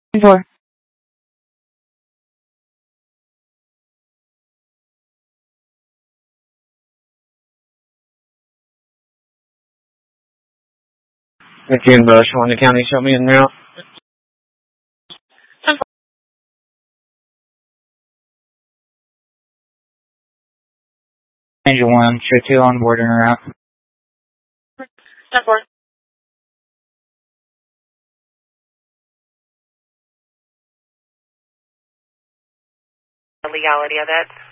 4. McKean Bush, Wanda County, show me in route. Angel 1, show 2 on board and route. 10-4. The legality of it.